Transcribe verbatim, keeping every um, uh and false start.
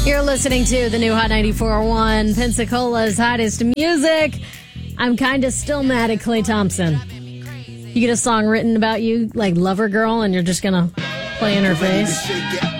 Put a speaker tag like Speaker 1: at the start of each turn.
Speaker 1: You're listening to the new Hot ninety-four point one, Pensacola's hottest music. I'm kind of still mad at Klay Thompson. You get a song written about you, like Lover Girl, and you're just going to play in her face.